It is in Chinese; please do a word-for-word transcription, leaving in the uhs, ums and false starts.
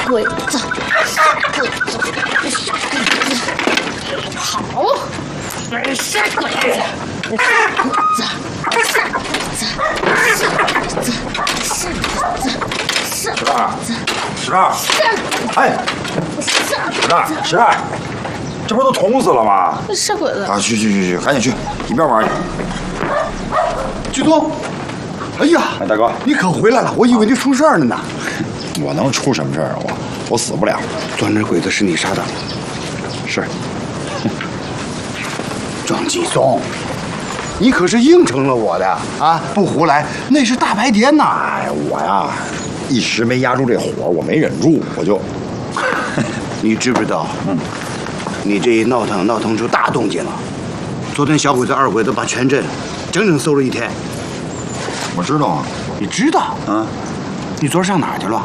鬼子，傻鬼子，傻鬼子，好，傻鬼子，傻鬼子，傻鬼子，傻鬼子，傻鬼子，傻鬼子， 十二，哎，十二，十二，这不都捅死了吗？ 傻鬼子！ 啊，去去去去，赶紧去，一边玩去。 剧东，哎呀， 哎，大哥， 你可回来了，我以为你出事儿了呢。 我能出什么事儿啊？我我死不了。 钻这鬼子是你杀的？ 是。 庄继松，你可是应承了我的啊！不胡来，那是大白天呐！ 哎，我呀，一时没压住这火，我没忍住，我就。 你知不知道？嗯，你这一闹腾，闹腾出大动静了。昨天小鬼子、二鬼子把全镇整整搜了一天。 我知道啊。 你知道？ 嗯。 你昨儿上哪儿去了？